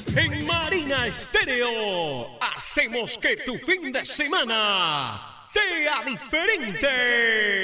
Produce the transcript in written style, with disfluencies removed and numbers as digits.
En Marina Estéreo hacemos que tu fin de semana sea diferente.